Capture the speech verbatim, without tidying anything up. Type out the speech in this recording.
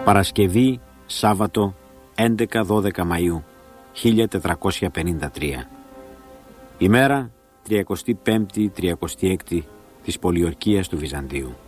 Παρασκευή, Σάββατο, έντεκα δώδεκα Μαΐου χίλια τετρακόσια πενήντα τρία. Ημέρα τριακοστή πέμπτη τριακοστή έκτη της πολιορκίας του Βυζαντίου.